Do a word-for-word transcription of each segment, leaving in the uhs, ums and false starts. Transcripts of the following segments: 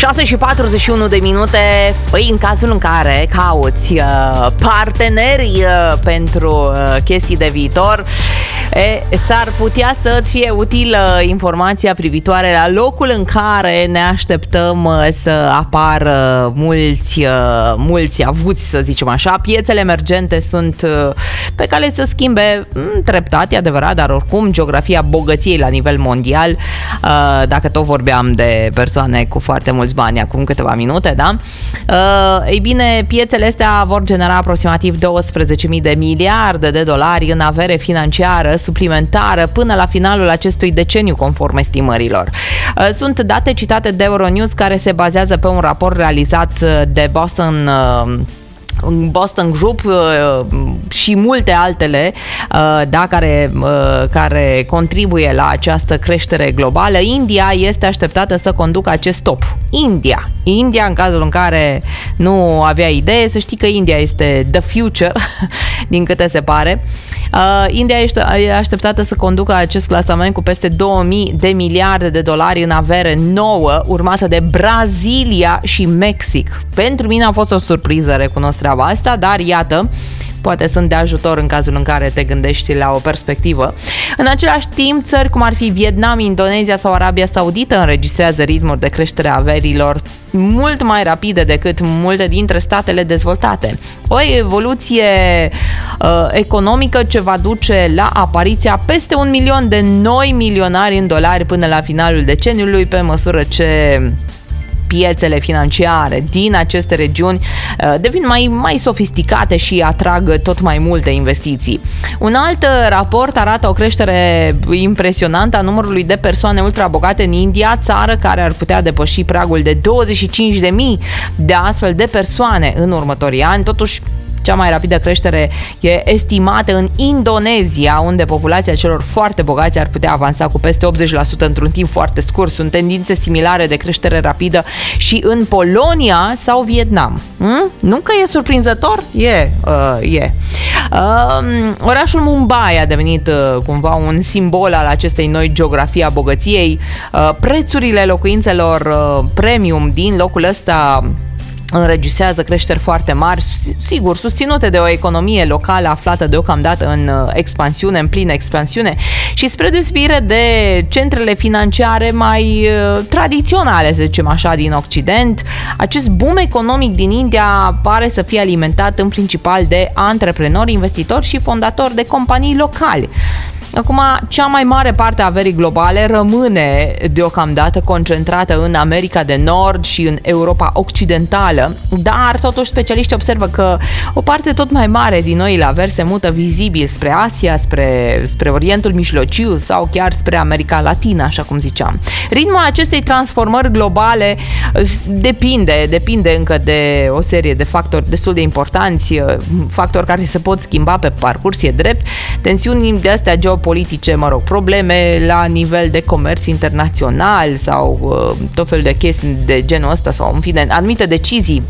șase și patruzeci și unu de minute. Păi, în cazul în care cauți uh, parteneri uh, pentru uh, chestii de viitor, e, s-ar putea să-ți fie utilă informația privitoare la locul în care ne așteptăm uh, să apară mulți, uh, mulți avuți, să zicem așa. Piețele emergente sunt uh, pe cale să schimbe m, treptat, e adevărat, dar oricum geografia bogăției la nivel mondial, uh, dacă tot vorbeam de persoane cu foarte mulți bani acum câteva minute, da? Uh, ei bine, piețele astea vor genera aproximativ douăsprezece mii de miliarde de dolari în avere financiară suplimentară până la finalul acestui deceniu, conform estimărilor. Uh, sunt date citate de Euronews, care se bazează pe un raport realizat de Boston uh, Boston Group și multe altele, da, care, care contribuie la această creștere globală. India este așteptată să conducă acest top. India. India, în cazul în care nu avea idee, să știi că India este the future, din câte se pare. India este așteptată să conducă acest clasament cu peste două mii de miliarde de dolari în avere nouă, urmată de Brazilia și Mexic. Pentru mine a fost o surpriză, recunosc treaba asta, dar iată, poate sunt de ajutor în cazul în care te gândești la o perspectivă. În același timp, țări cum ar fi Vietnam, Indonezia sau Arabia Saudită înregistrează ritmuri de creștere a averilor mult mai rapide decât multe dintre statele dezvoltate. O evoluție uh, economică ce va duce la apariția peste un milion de noi milionari în dolari până la finalul deceniului, pe măsură ce piețele financiare din aceste regiuni uh, devin mai, mai sofisticate și atrag tot mai multe investiții. Un alt raport arată o creștere impresionantă a numărului de persoane ultrabogate în India, țară care ar putea depăși pragul de douăzeci și cinci de mii de astfel de persoane în următorii ani. Totuși, cea mai rapidă creștere e estimată în Indonezia, unde populația celor foarte bogați ar putea avansa cu peste optzeci la sută într-un timp foarte scurt. Sunt tendințe similare de creștere rapidă și în Polonia sau Vietnam. Hmm? Nu că e surprinzător? E. Uh, e. Uh, orașul Mumbai a devenit uh, cumva un simbol al acestei noi geografii a bogăției. Uh, prețurile locuințelor uh, premium din locul ăsta înregistrează creșteri foarte mari, sigur, susținute de o economie locală aflată deocamdată în expansiune, în plină expansiune, și spre deosebire de centrele financiare mai tradiționale, să zicem așa, din Occident, acest boom economic din India pare să fie alimentat în principal de antreprenori, investitori și fondatori de companii locali. Acum, cea mai mare parte a averii globale rămâne deocamdată concentrată în America de Nord și în Europa Occidentală, dar totuși specialiștii observă că o parte tot mai mare din noile averi se mută vizibil spre Asia, spre, spre Orientul Mijlociu sau chiar spre America Latină, așa cum ziceam. Ritmul acestei transformări globale depinde, depinde încă de o serie de factori destul de importanți, factori care se pot schimba pe parcurs, e drept, tensiuni de astea geopolitice, politice, mă rog, probleme la nivel de comerț internațional sau uh, tot felul de chestii de genul ăsta sau, în fine, anumite decizii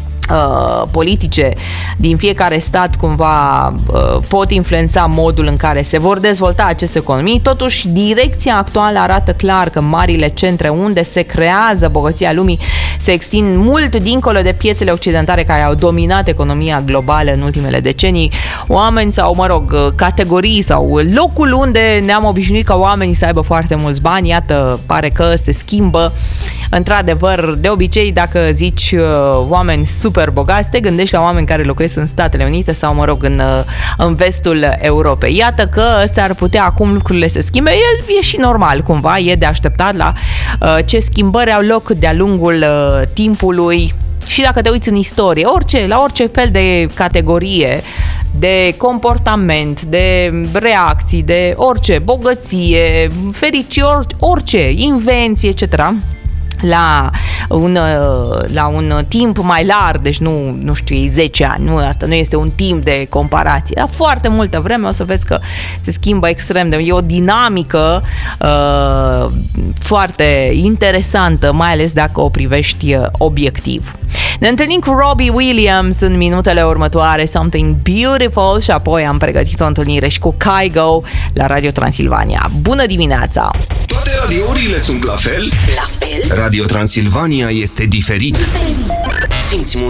Uh, politice din fiecare stat cumva uh, pot influența modul în care se vor dezvolta aceste economii. Totuși, direcția actuală arată clar că marile centre unde se creează bogăția lumii se extind mult dincolo de piețele occidentale care au dominat economia globală în ultimele decenii. Oameni sau, mă rog, categorii sau locul unde ne-am obișnuit ca oamenii să aibă foarte mulți bani, iată, pare că se schimbă. Într-adevăr, de obicei, dacă zici uh, oameni super bogați, te gândești la oameni care locuiesc în Statele Unite sau, mă rog, în, uh, în vestul Europei. Iată că s-ar putea acum lucrurile să schimbe. E, e și normal, cumva, e de așteptat la uh, ce schimbări au loc de-a lungul uh, timpului. Și dacă te uiți în istorie, orice, la orice fel de categorie, de comportament, de reacții, de orice, bogăție, fericire, orice, invenție, et cetera, la un, la un timp mai larg, deci nu, nu știu, zece ani, nu, asta nu este un timp de comparație, dar foarte multă vreme o să vezi că se schimbă extrem de, e o dinamică uh, foarte interesantă, mai ales dacă o privești obiectiv. Ne întâlnim cu Robbie Williams în minutele următoare, Something Beautiful, și apoi am pregătit o întâlnire și cu Kygo la Radio Transilvania. Bună dimineața! Toate radiourile sunt la fel? La fel? Radio Transilvania este diferit. Diferit. Simți